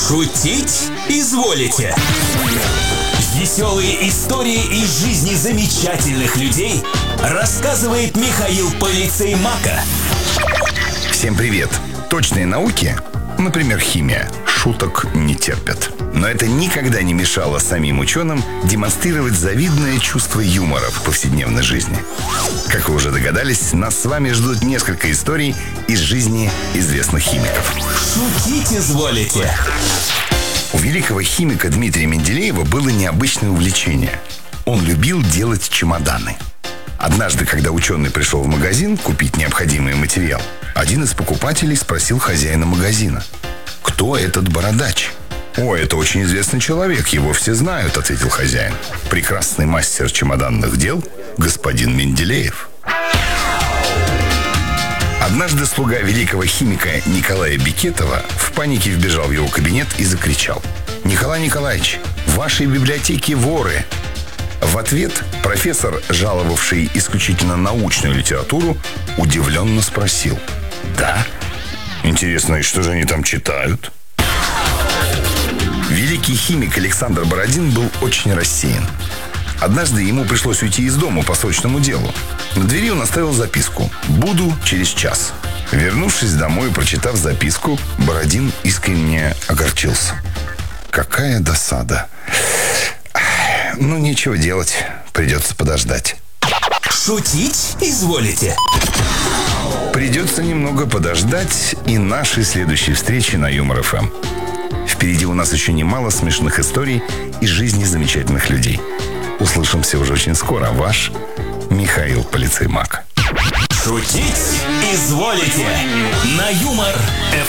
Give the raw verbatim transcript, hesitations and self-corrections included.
Шутить изволите. Веселые истории из жизни замечательных людей рассказывает Михаил Полицей Мака. Всем привет! Точные науки, например, химия, шуток не терпят. Но это никогда не мешало самим ученым демонстрировать завидное чувство юмора в повседневной жизни. Как вы уже догадались, нас с вами ждут несколько историй из жизни известных химиков. Шутить изволите. У великого химика Дмитрия Менделеева было необычное увлечение. Он любил делать чемоданы. Однажды, когда ученый пришел в магазин купить необходимый материал, один из покупателей спросил хозяина магазина: «Кто этот бородач?» «О, это очень известный человек, его все знают», — ответил хозяин. «Прекрасный мастер чемоданных дел, господин Менделеев». Однажды слуга великого химика Николая Беккетова в панике вбежал в его кабинет и закричал: «Николай Николаевич, в вашей библиотеке воры!» В ответ профессор, жаловавший исключительно научную литературу, удивленно спросил: «Да? Интересно, и что же они там читают?» Великий химик Александр Бородин был очень рассеян. Однажды ему пришлось уйти из дома по срочному делу. На двери он оставил записку: «Буду через час». Вернувшись домой и прочитав записку, Бородин искренне огорчился. Какая досада. Ну, нечего делать, придется подождать. Шутить изволите. Придется немного подождать и нашей следующей встречи на Юмор эф эм. Впереди у нас еще немало смешных историй из жизни замечательных людей. Услышимся уже очень скоро. Ваш Михаил Полицей Мак. Шутить изволите. На Юмор эф эм.